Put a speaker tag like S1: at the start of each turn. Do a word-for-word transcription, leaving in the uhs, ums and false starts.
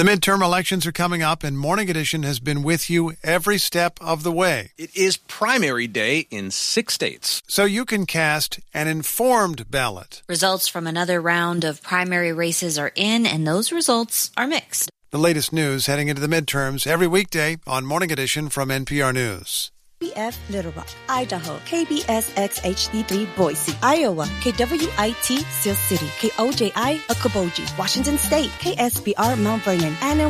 S1: The midterm elections are coming up, and Morning Edition has been with you every step of the way.
S2: It is primary day in six states.
S1: So you can cast an informed ballot.
S3: Results from another round of primary races are in, and those results are mixed.
S1: The latest news heading into the midterms every weekday on Morning Edition from N P R News.
S4: B F Little Rock, Idaho, K B S X H D three Boise, Iowa, K W I T Sioux City, K O J I Okoboji, Washington State, K S B R Mount Vernon, Anna